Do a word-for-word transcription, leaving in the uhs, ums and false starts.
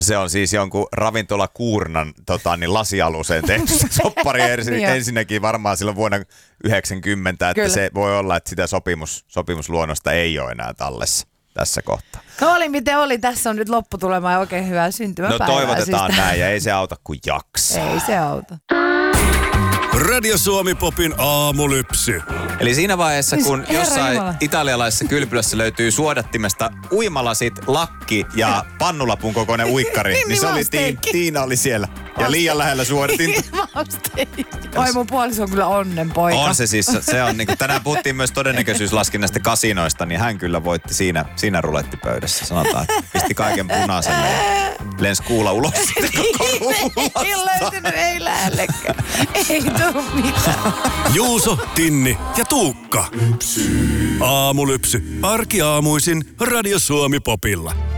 Se on siis jonkun ravintolakuurnan tota, niin lasialuseen tehty soppari ensin, ensinnäkin varmaan silloin vuonna yhdeksänkymmentä, että Kyllä. se voi olla, että sitä sopimus, sopimusluonnosta ei ole enää tallessa tässä kohtaa. No oli miten oli, tässä on nyt lopputulema ja oikein hyvää syntymäpäivää. No toivotetaan näin ja ei se auta kuin jaksaa. Ei se auta. Radio Suomi Popin aamulypsy. Eli siinä vaiheessa, kun Herra jossain Jumala. italialaisessa kylpylössä löytyy suodattimesta uimalasit, lakki ja pannulapun kokoinen uikkari, niin, niin se oli mausteikki. Ti- Tiina oli siellä. Ja liian lähellä suodatinta. Oi mun puoliso on kyllä onnenpoika. On se siis, se on niinku, tänään puhuttiin myös todennäköisyyslaskinnasta kasinoista, niin hän kyllä voitti siinä, siinä rulettipöydässä. Sanotaan, että pisti kaiken punaiselle ja lensi kuula ulos koko rullasta. Ei löytynyt, ei lähellekään. Ei tuu mitään. Juuso, Tinni ja Tuukka. Aamulypsy. Arkiaamuisin Radio Suomi Popilla.